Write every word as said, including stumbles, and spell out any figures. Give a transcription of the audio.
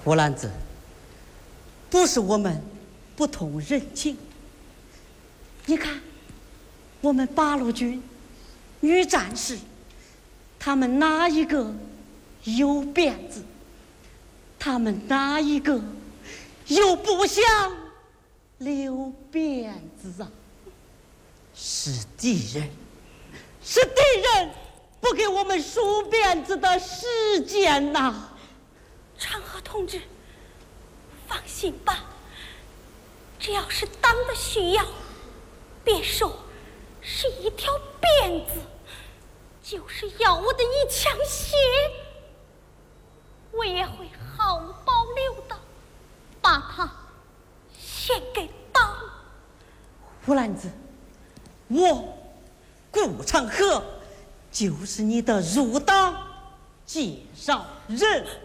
胡兰子，不是我们不通人情。你看，我们八路军女战士，她们哪一个有辫子？她们哪一个又不想留辫子啊？是敌人，是敌人不给我们梳辫子的时间呐、啊！ 长河同志，放心吧，只要是党的需要，别说是一条辫子，就是要我的一腔血，我也会毫无保留的把它献给党。 胡兰子，我顾长河就是你的入党介绍人。